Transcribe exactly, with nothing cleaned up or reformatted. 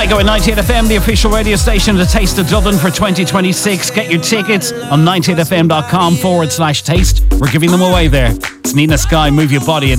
Lego at ninety-eight F M, the official radio station of the Taste of Dublin for twenty twenty-six. Get your tickets on ninety-eight f m dot com forward slash taste. We're giving them away there. It's Nina Sky, Move Your Body.